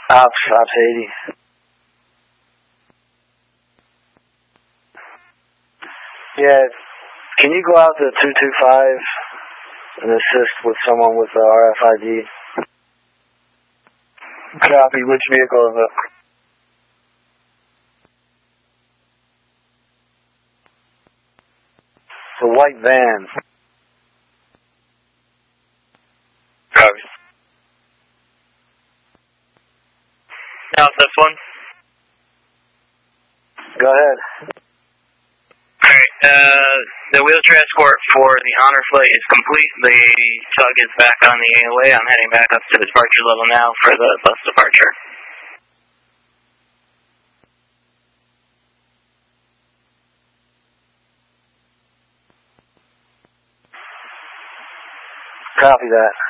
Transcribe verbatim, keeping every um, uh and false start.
Ops, Ops eighty. Yeah, can you go out to two two five and assist with someone with uh, R F I D? Copy, which vehicle is it? The white van. Copy. Now this one. Go ahead. Alright, uh, the wheel transport for the honor flight is complete. The tug is back on the A O A. I'm heading back up to the departure level now for the bus departure. Copy that.